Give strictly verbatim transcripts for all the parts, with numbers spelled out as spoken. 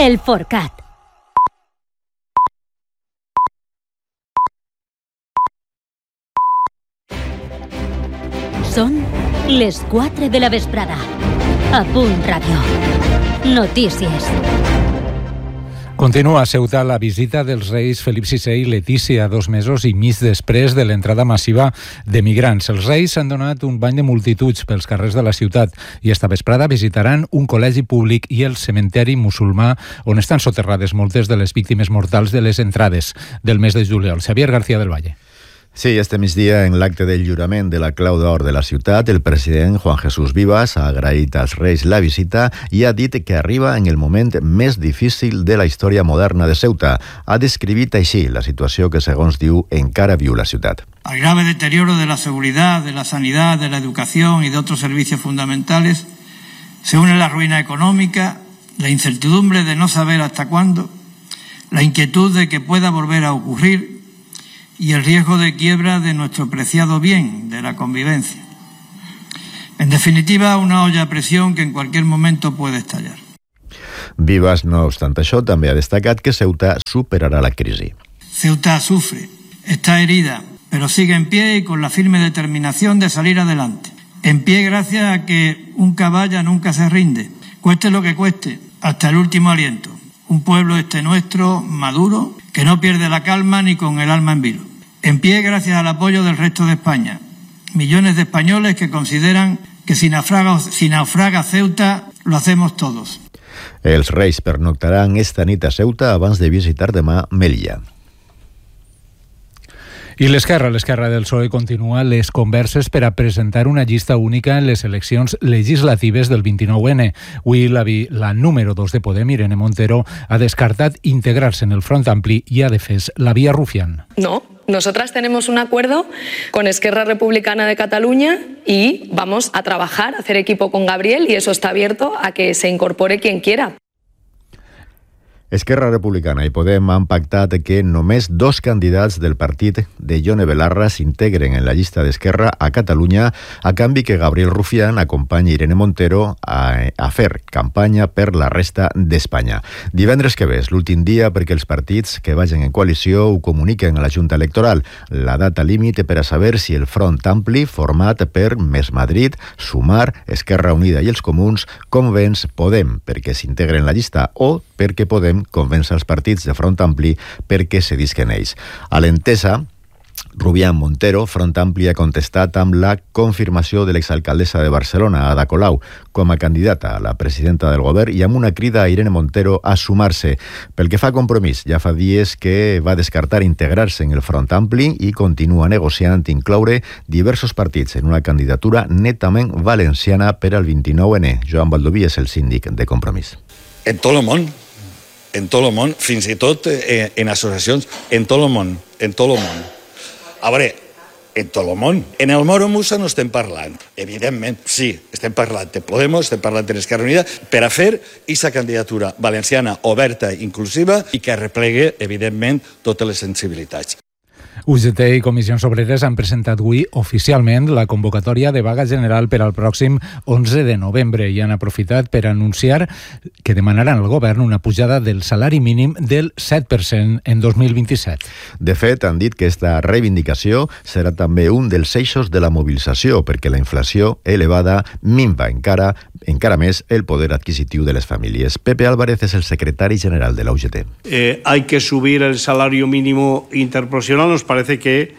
El Forcat. Són les quatre de la vesprada. A Punt Ràdio. Notícies. Continua a Ceuta la visita dels reis Felip sisè i Letícia, dos mesos i mig després de l'entrada massiva de migrants. Els reis han donat un bany de multituds pels carrers de la ciutat i esta vesprada visitaran un col·legi públic i el cementeri musulmà on estan soterrades moltes de les víctimes mortals de les entrades del mes de juliol. Xavier García del Valle. Sí, este migdia, en l'acte del lliurament de la Clau d'Or de la ciutat, el president Juan Jesús Vivas ha agraït als reis la visita i ha dit que arriba en el moment més difícil de la història moderna de Ceuta. Ha descrivit així la situació que, segons diu, encara viu la ciutat. Al grave deterioro de la seguridad, de la sanidad, de la educación y de otros servicios fundamentales, se une la ruina económica, la incertidumbre de no saber hasta cuándo, la inquietud de que pueda volver a ocurrir y el riesgo de quiebra de nuestro preciado bien, de la convivencia. En definitiva, una olla a presión que en cualquier momento puede estallar. Vivas, no obstant això, també ha destacat que Ceuta superarà la crisi. Ceuta sufre, está herida, pero sigue en pie y con la firme determinación de salir adelante. En pie gracias a que un caballa nunca se rinde, cueste lo que cueste, hasta el último aliento. Un pueblo este nuestro, maduro, que no pierde la calma ni con el alma en vilo. En pie gracias al apoyo del resto de España. Millones de españoles que consideran que si naufraga, si naufraga Ceuta, lo hacemos todos. Els reis pernoctaran esta nit a Ceuta abans de visitar demà Melilla. I l'Esquerra, l'Esquerra del P S O E continua les converses per a presentar una llista única en les eleccions legislatives del vint-i-nou ene. Avui la, la número dos de Podem, Irene Montero, ha descartat integrar-se en el Front Ampli i ha defès la vía Rufián. No. Nosotras tenemos un acuerdo con Esquerra Republicana de Cataluña y vamos a trabajar, a hacer equipo con Gabriel y eso está abierto a que se incorpore quien quiera. Esquerra Republicana i Podem han pactat que només dos candidats del partit de Ione Belarra s'integren en la llista d'Esquerra a Catalunya a canvi que Gabriel Rufián acompanyi Irene Montero a, a fer campanya per la resta d'Espanya. Divendres que ve és l'últim dia perquè els partits que vagin en coalició ho comuniquen a la Junta Electoral. La data límit per a saber si el Front Ampli, format per Més Madrid, Sumar, Esquerra Unida i els Comuns, convenç Podem perquè s'integren en la llista o perquè Podem convèncer els partits de Front Ampli perquè se disquen ells. A l'entesa, Rufián Montero, Front Ampli ha contestat amb la confirmació de l'exalcaldessa de Barcelona, Ada Colau, com a candidata a la presidenta del govern i amb una crida a Irene Montero a sumar-se. Pel que fa a Compromís, ja fa dies que va descartar integrar-se en el Front Ampli i continua negociant incloure diversos partits en una candidatura netament valenciana per al vint-i-nou ene. Joan Baldoví és el síndic de Compromís. En tot el món, en tot el món, fins i tot en, en associacions, en tot el món, en tot el món. A veure, en tot el món. En el Moro Musa no estem parlant. Evidentment, sí, estem parlant de Podemos, estem parlant de l'Esquerra Unida, per a fer aquesta candidatura valenciana oberta, inclusiva, i que replegue, evidentment, totes les sensibilitats. U G T i Comissions Obreres han presentat avui oficialment la convocatòria de vaga general per al pròxim onze de novembre i han aprofitat per anunciar que demanaran al govern una pujada del salari mínim del set per cent en dos mil vint-i-set. De fet, han dit que esta reivindicació serà també un dels eixos de la mobilització perquè la inflació elevada minva encara, encara més el poder adquisitiu de les famílies. Pepe Álvarez és el secretari general de la U G T. Eh, hay que subir el salario mínimo interprofesional. Nos parece que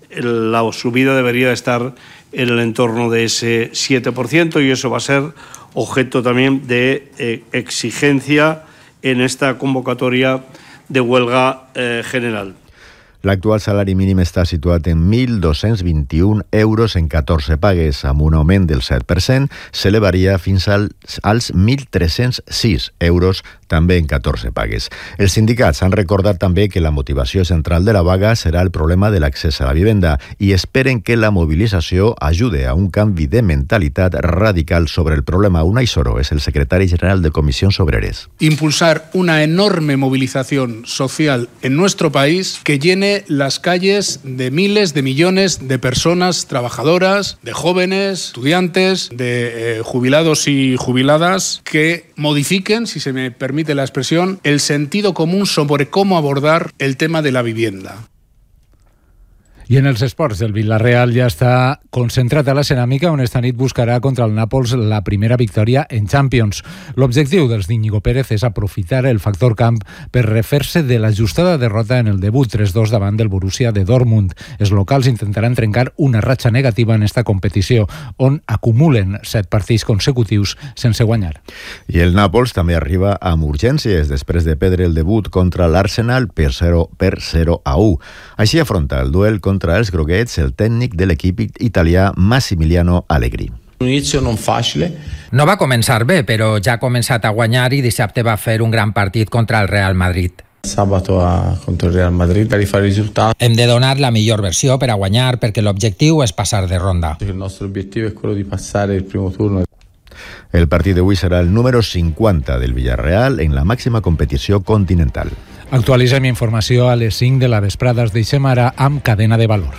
la subida debería estar en el entorno de ese siete por ciento y eso va a ser objeto también de eh, exigencia en esta convocatoria de huelga eh, general. L'actual salari mínim està situat en mil dos-cents vint-i-un euros en catorze pagues, amb un augment del set per cent, s'elevaria fins als, als mil tres-cents sis euros, també en catorze pagues. Els sindicats han recordat també que la motivació central de la vaga serà el problema de l'accés a la vivenda i esperen que la mobilització ajude a un canvi de mentalitat radical sobre el problema. Unai Soro és el secretari general de Comissions Obreres. Impulsar una enorme movilización social en nuestro país que llene llene las calles de miles de millones de personas trabajadoras, de jóvenes, estudiantes, de eh, jubilados y jubiladas que modifiquen, si se me permite la expresión, el sentido común sobre cómo abordar el tema de la vivienda. I en els esports, el Villarreal ja està concentrat a la ceràmica, on esta nit buscarà contra el Nàpols la primera victòria en Champions. L'objectiu dels d'Íñigo Pérez és aprofitar el factor camp per refer-se de l'ajustada derrota en el debut tres dos davant del Borussia de Dortmund. Els locals intentaran trencar una ratxa negativa en esta competició, on acumulen set partits consecutius sense guanyar. I el Nàpols també arriba amb urgències després de perdre el debut contra l'Arsenal per zero per zero a u. Així afronta el duel contra Contra els groguets, el tècnic de l'equip italià Massimiliano Allegri. Un inicio non facile. No va començar bé, però ja ha començat a guanyar i dissabte va fer un gran partit contra el Real Madrid. Sabato a, contra el Real Madrid per fare il risultato. Hem de donar la millor versió per a guanyar, perquè l'objectiu és passar de ronda. Il nostre obiettivo è quello di passare il primo turno. El partit d'avui serà el número cinquanta del Villarreal en la màxima competició continental. Actualitzem informació a les cinc de la vesprada. Es deixem ara amb Cadena de Valor.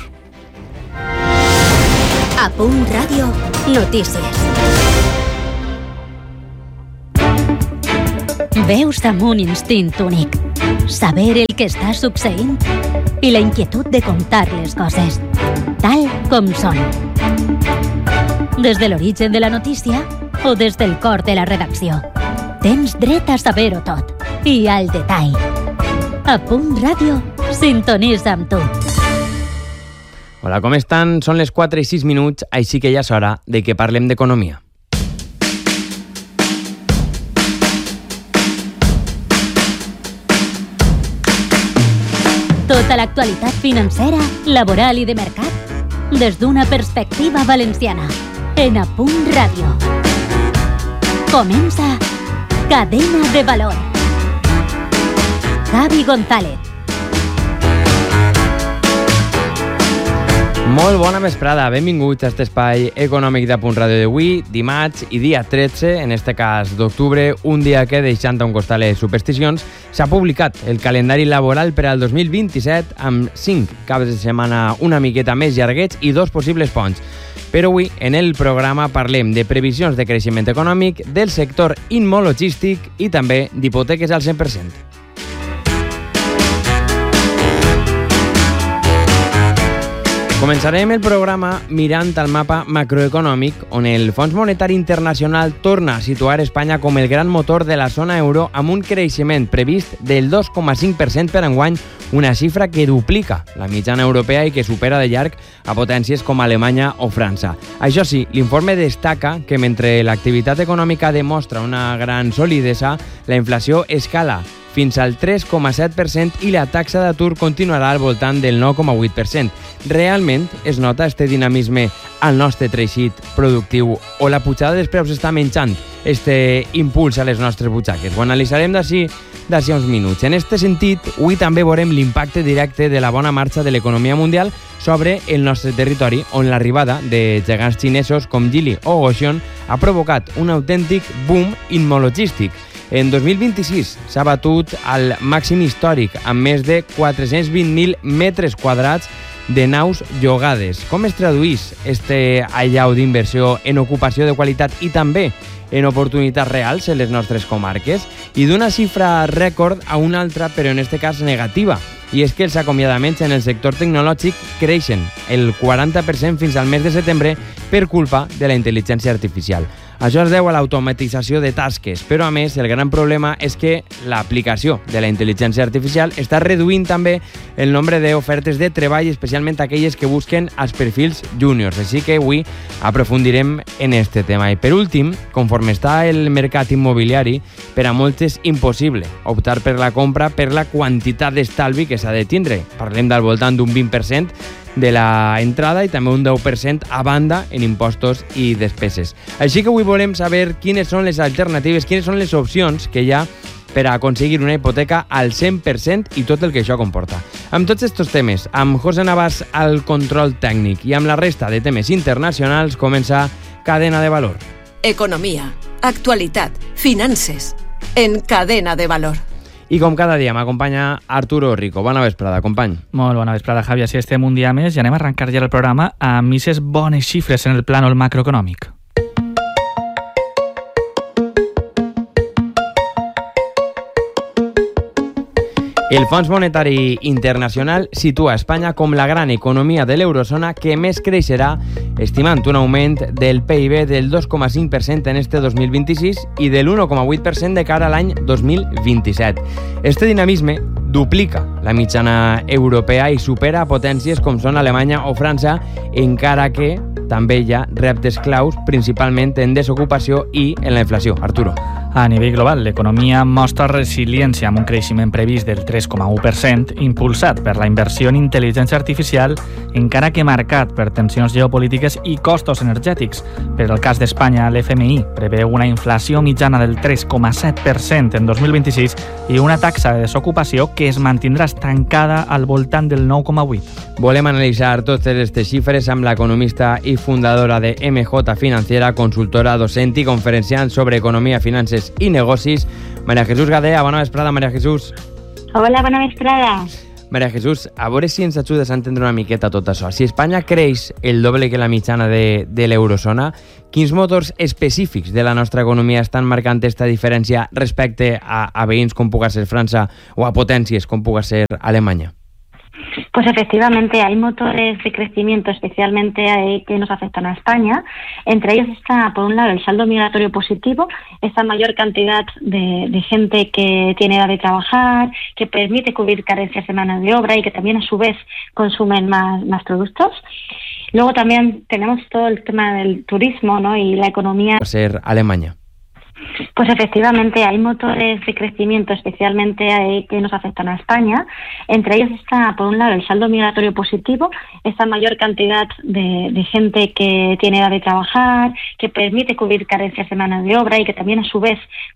A Punt Ràdio, notícies. Veus damunt instint únic. Saber el que està succeint i la inquietud de contar les coses, tal com són. Des de l'origen de la notícia o des del cor de la redacció. Tens dret a saber-ho tot i al detall. A Punt Ràdio, sintonitza amb tu. Hola, com estan? Són les quatre i sis minuts, així que ja és hora de que parlem d'economia. Tota l'actualitat financera, laboral i de mercat, des d'una perspectiva valenciana. En A Punt Ràdio. Comença Cadena de Valor. Javi González. Molt bona vesprada, benvinguts a aquest espai econòmic de Punt Ràdio d'avui, dimarts i dia tretze, en este cas d'octubre, un dia que, deixant a un costat les supersticions, s'ha publicat el calendari laboral per al dos mil vint-i-set amb cinc caps de setmana una miqueta més llarguets i dos possibles ponts. Però avui, en el programa, parlem de previsions de creixement econòmic, del sector immo-logístic i també d'hipoteques al cent per cent. Començarem el programa mirant al mapa macroeconòmic, on el Fons Monetari Internacional torna a situar Espanya com el gran motor de la zona euro amb un creixement previst del dos coma cinc per cent per enguany, una xifra que duplica la mitjana europea i que supera de llarg a potències com Alemanya o França. Això sí, l'informe destaca que mentre l'activitat econòmica demostra una gran solidesa, la inflació escala fins al tres coma set per cent i la taxa d'atur continuarà al voltant del nou coma vuit per cent. Realment es nota este dinamisme al nostre teixit productiu o la pujada dels preus està menjant este impuls a les nostres butxaques? Ho analitzarem d'ací d'ací uns minuts. En aquest sentit, avui també veurem l'impacte directe de la bona marxa de l'economia mundial sobre el nostre territori, on l'arribada de gegants xinesos com Geely o Gotion ha provocat un autèntic boom immo-logístic. En dos mil vint-i-sis s'ha batut al màxim històric amb més de quatre-cents vint mil metres quadrats de naus llogades. Com es traduís este allau d'inversió en ocupació de qualitat i també en oportunitats reals en les nostres comarques? I d'una xifra rècord a una altra, però en este cas negativa. I és que els acomiadaments en el sector tecnològic creixen el quaranta per cent fins al mes de setembre per culpa de la intel·ligència artificial. Això es deu a l'automatització de tasques, però a més el gran problema és que l'aplicació de la intel·ligència artificial està reduint també el nombre d'ofertes de treball, especialment aquelles que busquen els perfils júniors. Així que avui aprofundirem en este tema. I per últim, conforme està el mercat immobiliari, per a molts és impossible optar per la compra per la quantitat d'estalvi que s'ha de tindre. Parlem del voltant d'un vint per cent de la entrada i també un deu per cent a banda en impostos i despeses. Així que avui volem saber quines són les alternatives, quines són les opcions que hi ha per a aconseguir una hipoteca al cent per cent i tot el que això comporta. Amb tots aquests temes, amb José Navas al control tècnic i amb la resta de temes internacionals, comença Cadena de Valor. Economia, actualitat, finances, en Cadena de Valor. I com cada dia m'acompanya Arturo Rico. Bona vesprada, company. Molt bona vesprada, Javi. Així estem un dia més i anem a arrencar ja el programa amb aquestes bones xifres en el plànol macroeconòmic. El Fons Monetari Internacional situa Espanya com la gran economia de l'eurozona que més creixerà, estimant un augment del P I B del dos coma cinc per cent en este dos mil vint-i-sis i de l'u coma vuit per cent de cara a l'any dos mil vint-i-set. Este dinamisme duplica la mitjana europea i supera potències com són Alemanya o França, encara que també hi ha reptes claus, principalment en desocupació i en la inflació. Arturo. A nivell global, l'economia mostra resiliència amb un creixement previst del tres coma u per cent, impulsat per la inversió en intel·ligència artificial, encara que marcat per tensions geopolítiques i costos energètics. Per el cas d'Espanya, l'F M I preveu una inflació mitjana del tres coma set per cent en dos mil vint-i-sis i una taxa de desocupació que es mantindrà estancada al voltant del nou coma vuit. Volem analitzar totes aquestes xifres amb l'economista i fundadora de M J Financiera, consultora, docent i conferenciant sobre economia, finances i negocis, Maria Jesús Gadea. Bona vesprada, Maria Jesús. Hola, bona vesprada. Maria Jesús, a veure si ens ajudes a entendre una miqueta tot això. Si Espanya creix el doble que la mitjana de, de l'eurozona, quins motors específics de la nostra economia estan marcant aquesta diferència respecte a, a veïns com puga ser França o a potències com puga ser Alemanya? Pues efectivamente hay motores de crecimiento especialmente eh, que nos afectan a España. Entre ellos está, por un lado, el saldo migratorio positivo, esta mayor cantidad de, de gente que tiene edad de trabajar, que permite cubrir carencias de mano de obra y que también a su vez consumen más, más productos. Luego también tenemos todo el tema del turismo, ¿no? Y la economía. Va a ser Alemania. Pues efectivamente hay motores de crecimiento especialmente eh, que nos afectan a España. Entre ellos está, por un lado, el saldo migratorio positivo, esta mayor cantidad de, de gente que tiene edad de trabajar, que permite cubrir carencias de mano de obra y que también a su vez